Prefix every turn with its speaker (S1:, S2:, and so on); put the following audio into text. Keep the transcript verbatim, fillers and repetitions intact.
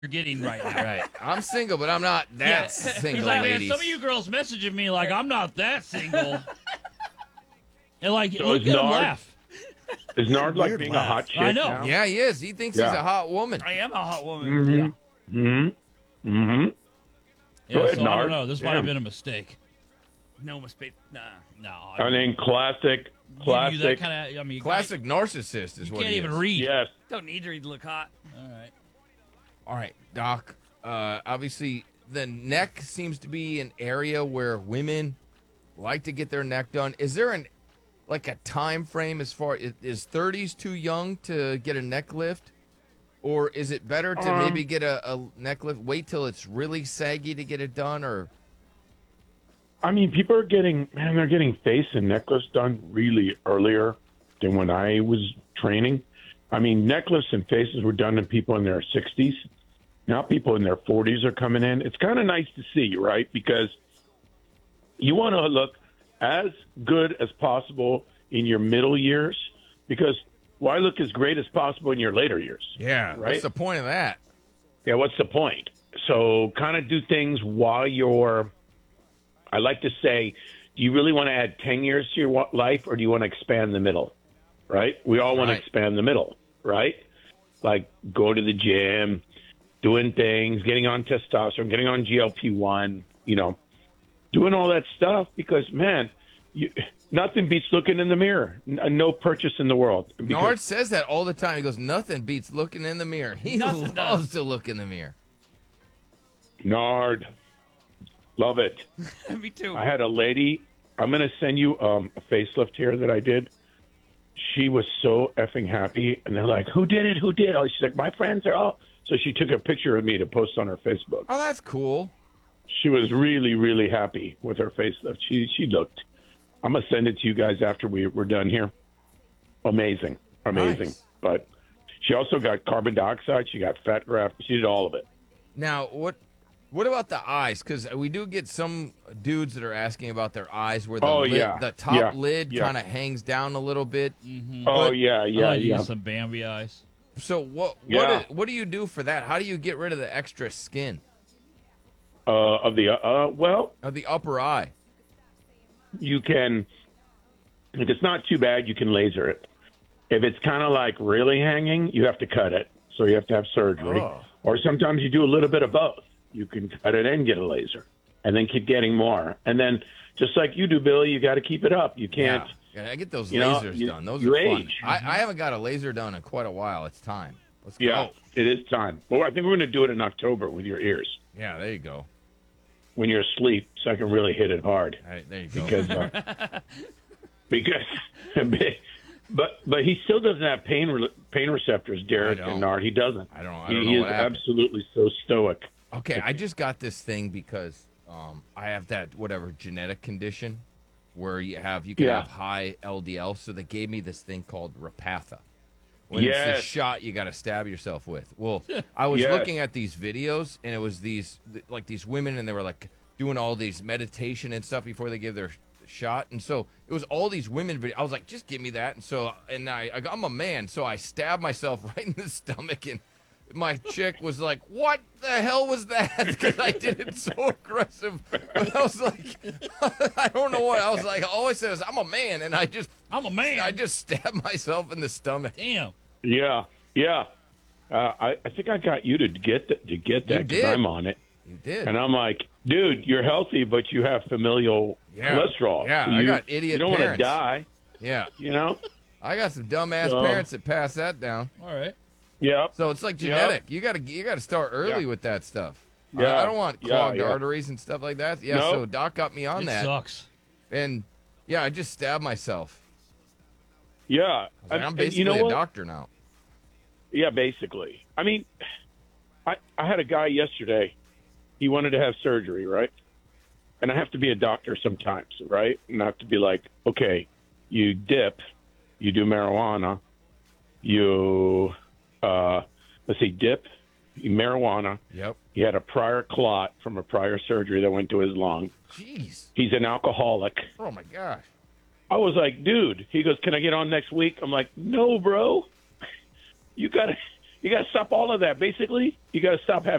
S1: getting right now.
S2: Right. I'm single, but I'm not that
S1: Yeah.
S2: single,
S1: He's like, man,
S2: ladies.
S1: some of you girls messaging me like I'm not that single. And like,
S3: So
S1: look
S3: is
S1: at him
S3: Nard-
S1: laugh.
S3: Is Nard like
S4: Weird
S3: being
S4: laugh.
S3: a hot chick
S1: I know.
S3: now?
S2: Yeah, he is. He thinks he's
S3: Yeah.
S2: a hot woman.
S1: I am a hot woman.
S3: Mm-hmm.
S1: Yeah.
S3: Mm-hmm. Mm-hmm.
S1: Yeah,
S3: Go ahead,
S1: so I don't
S3: Nard.
S1: know. This might have
S3: Damn.
S1: been a mistake.
S4: No mistake. Nah.
S1: No.
S3: I mean, classic,
S1: give you that
S3: classic.
S1: kind of. I mean, you
S2: Classic narcissist is
S1: You
S2: what
S1: can't
S2: he
S1: even
S2: is.
S1: read.
S3: Yes.
S4: Don't need to read to look hot.
S1: All right.
S2: All right, Doc. Uh, obviously, the neck seems to be an area where women like to get their neck done. Is there an like a time frame as far is, is thirties too young to get a neck lift, or is it better to
S3: Um,
S2: maybe get a, a neck lift? Wait till it's really saggy to get it done, or
S3: I mean, people are getting, man, they're getting face and necklace done really earlier than when I was training. I mean, necklace and faces were done in people in their sixties. Now people in their forties are coming in. It's kind of nice to see, right? Because you want to look as good as possible in your middle years, because why look as great as possible in your later years?
S2: yeah,
S3: Right.
S2: what's the point of that?
S3: Yeah, what's the point? So kind of do things while you're, I like to say, do you really want to add ten years to your wa- life, or do you want to expand the middle, right? We all want
S2: Right.
S3: to expand the middle, right? Like go to the gym, doing things, getting on testosterone, getting on G L P one, you know, doing all that stuff because, man, you, nothing beats looking in the mirror. N- No purchase in the world. Because-
S2: Nard says that all the time. He goes, "Nothing beats looking in the mirror." He
S4: Nothing
S2: loves
S4: does.
S2: to look in the mirror.
S3: Nard, love it.
S4: Me too.
S3: I had a lady. I'm going to send you um, a facelift here that I did. She was so effing happy, and they're like, "Who did it? Who did it?" She's like, "My friends are all." So she took a picture of me to post on her Facebook.
S2: Oh, that's cool.
S3: She was really, really happy with her facelift. She she looked. I'm gonna send it to you guys after we we're done here. Amazing, amazing.
S2: Nice.
S3: But she also got carbon dioxide. She got fat graft. She did all of it.
S2: Now, what what about the eyes? Because we do get some dudes that are asking about their eyes, where the
S3: Oh,
S2: lid,
S3: yeah.
S2: the top
S3: Yeah.
S2: lid
S3: Yeah.
S2: kind of hangs down a little bit.
S1: Mm-hmm.
S3: Oh
S2: But-
S3: yeah,
S1: I
S3: yeah,
S1: like to
S3: yeah.
S1: use some Bambi eyes.
S2: So what
S3: Yeah.
S2: what do, what do you do for that? How do you get rid of the extra skin
S3: Uh, of the uh, well,
S2: of the upper eye?
S3: you can, if it's not too bad, you can laser it. If it's kind of like really hanging, you have to cut it. So you have to have surgery.
S2: Oh.
S3: Or sometimes you do a little bit of both. You can cut it and get a laser and then keep getting more. And then just like you do, Billy, you got to keep it up. You can't.
S2: Yeah, I get those
S3: you know,
S2: lasers
S3: you-
S2: done. Those
S3: you
S2: are fun.
S3: age.
S2: I, I haven't got a laser done in quite a while. It's time. Let's go.
S3: Yeah, it is time. Well, I think we're going to do it in October with your ears
S2: Yeah, there you go.
S3: when you're asleep so I can really hit it hard.
S2: All right, there you go.
S3: Because, uh, because, but but he still doesn't have pain re- pain receptors, Derek
S2: I don't.
S3: and Nard. He doesn't.
S2: I don't- I
S3: he
S2: don't know
S3: he is
S2: what happened.
S3: absolutely so stoic.
S2: Okay, I just got this thing because um, I have that whatever genetic condition where you have you can
S3: Yeah.
S2: have high L D L. So they gave me this thing called Repatha. When it's
S3: Yes.
S2: the shot you got to stab yourself with. Well, I was
S3: Yes.
S2: looking at these videos and it was these like these women and they were like doing all these meditation and stuff before they give their shot. And so it was all these women videos. I was like, just give me that. And so and I, I I'm a man, so I stabbed myself right in the stomach and my chick was like, "What the hell was that?" Because I did it so aggressive. But I was like, I don't know what. I was like, all I said is, "I'm a man," and I just,
S1: I'm a man.
S2: I just stabbed myself in the stomach.
S1: Damn.
S3: Yeah, yeah. Uh, I I think I got you to get that to get
S2: You
S3: that because
S2: did.
S3: I'm on it,
S2: You did.
S3: and I'm like, dude, you're healthy, but you have familial
S2: Yeah.
S3: cholesterol.
S2: Yeah,
S3: So
S2: I
S3: you,
S2: got idiot
S3: You don't want to
S2: parents.
S3: die,
S2: Yeah,
S3: you know.
S2: I got some dumbass
S3: So-
S2: parents that pass that down.
S1: All right.
S3: Yeah.
S2: So it's like
S3: Yeah.
S2: genetic. You gotta, you gotta start early
S3: Yeah.
S2: with that stuff.
S3: Yeah.
S2: I, I don't want
S3: Yeah,
S2: clogged
S3: yeah.
S2: arteries and stuff like that. Yeah.
S3: No.
S2: So Doc got me on
S1: It
S2: that,
S1: sucks.
S2: and yeah, I just stabbed myself.
S3: Yeah.
S2: I was like,
S3: And-
S2: I'm
S3: and
S2: basically
S3: you know
S2: a
S3: what?
S2: doctor now.
S3: Yeah, basically. I mean, I, I had a guy yesterday. He wanted to have surgery, right? And I have to be a doctor sometimes, right? And I have to be like, okay, you dip, you do marijuana, you, uh, let's see, dip, you marijuana.
S2: Yep.
S3: He had a prior clot from a prior surgery that went to his lung.
S2: Jeez.
S3: He's an alcoholic.
S2: Oh my gosh.
S3: I was like, dude, he goes, can I get on next week? I'm like, no, bro. You gotta, You got to stop all of that. Basically, you got to stop having